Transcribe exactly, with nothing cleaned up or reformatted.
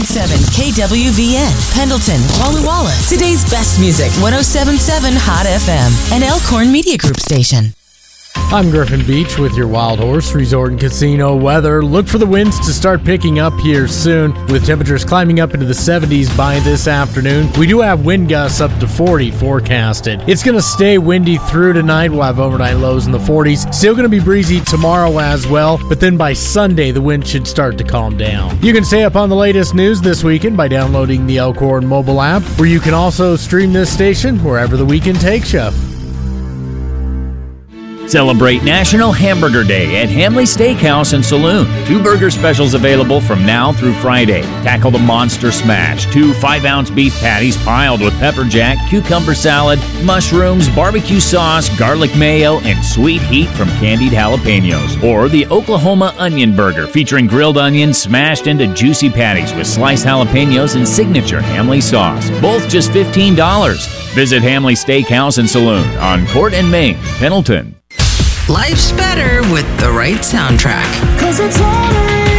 seven K W V N, Pendleton, Walla Walla. Today's best music, one oh seven point seven Hot F M, an Elkhorn Media Group station. I'm Griffin Beach with your Wild Horse Resort and Casino weather. Look for the winds to start picking up here soon, with temperatures climbing up into the seventies by this afternoon. We do have wind gusts up to forty forecasted. It's going to stay windy through tonight. We'll have overnight lows in the forties. Still going to be breezy tomorrow as well, but then by Sunday, the wind should start to calm down. You can stay up on the latest news this weekend by downloading the Elkhorn mobile app, where you can also stream this station wherever the weekend takes you. Celebrate National Hamburger Day at Hamley Steakhouse and Saloon. Two burger specials available from now through Friday. Tackle the Monster Smash. Two five-ounce beef patties piled with pepper jack, cucumber salad, mushrooms, barbecue sauce, garlic mayo, and sweet heat from candied jalapenos. Or the Oklahoma Onion Burger, featuring grilled onions smashed into juicy patties with sliced jalapenos and signature Hamley sauce. Both just fifteen dollars. Visit Hamley Steakhouse and Saloon on Court and Main, Pendleton. Life's better with the right soundtrack. 'Cause it's all